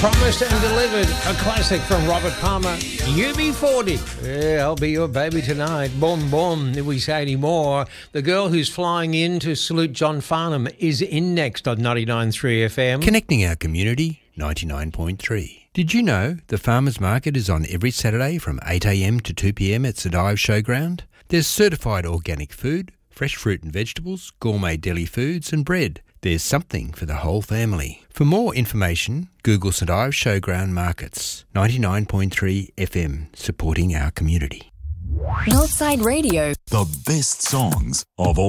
Promised and delivered, a classic from Robert Palmer, UB40. Yeah, I'll be your baby tonight. Boom, boom, if we say any more. The girl who's flying in to salute John Farnham is in next on 99.3 FM. Connecting our community, 99.3. Did you know the Farmers Market is on every Saturday from 8am to 2pm at St Ives Showground? There's certified organic food, fresh fruit and vegetables, gourmet deli foods and bread. There's something for the whole family. For more information, Google St Ives Showground Markets, 99.3 FM, supporting our community. Northside Radio. The best songs of all.